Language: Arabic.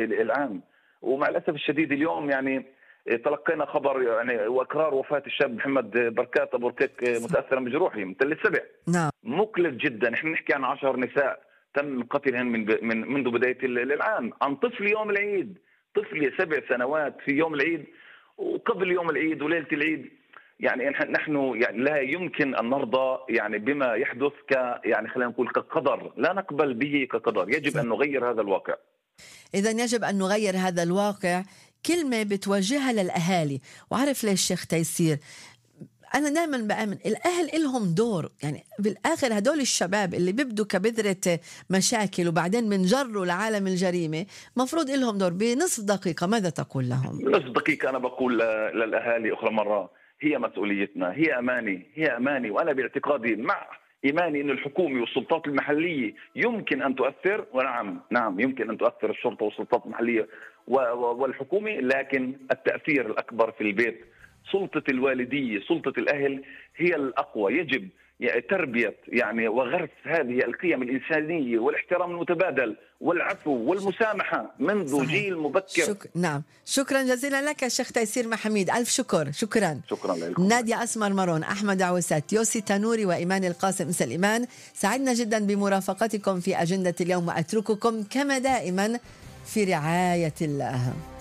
العام. ومع الأسف الشديد اليوم يعني تلقينا خبر يعني واقرار وفاه الشاب محمد بركات ابو ركيك متاثرا بجروحه من تل السبع. نعم. مكلف جدا، احنا نحكي عن 10 نساء تم قتلهن منذ بدايه العام، عن طفل يوم العيد، طفل 7 سنوات في يوم العيد وقبل يوم العيد وليله العيد. يعني نحن يعني لا يمكن ان نرضى يعني بما يحدث يعني خلينا نقول كقدر، لا نقبل به كقدر، يجب ان نغير هذا الواقع. إذا يجب أن نغير هذا الواقع. كلمة بتوجهها للأهالي، وعارف ليش شيخ تيسير؟ أنا دائما بآمن الأهل إلهم دور، يعني بالآخر هدول الشباب اللي بيبدوا كبذرة مشاكل وبعدين بنجروا لعالم الجريمة، مفروض إلهم دور. بنصف دقيقة ماذا تقول لهم؟ نصف دقيقة أنا بقول للأهالي أخرى مرة، هي مسؤوليتنا، هي أماني، وأنا باعتقادي مع إيماني أن الحكومة والسلطات المحلية يمكن أن تؤثر، ونعم يمكن أن تؤثر الشرطة والسلطات المحلية والحكومة، لكن التأثير الأكبر في البيت. سلطة الوالدية، سلطة الأهل هي الأقوى. يجب تربية يعني وغرس هذه القيم الإنسانية والاحترام المتبادل والعفو والمسامحة منذ صحيح. جيل مبكر. نعم، شكرا جزيلا لك الشيخ تيسير محميد، ألف شكر. شكرا لكم. نادية أسمر مرون، أحمد عوسات، يوسي تانوري، وإيمان القاسم سليمان. سعدنا جدا بمرافقتكم في أجندة اليوم، وأترككم كما دائما في رعاية الله.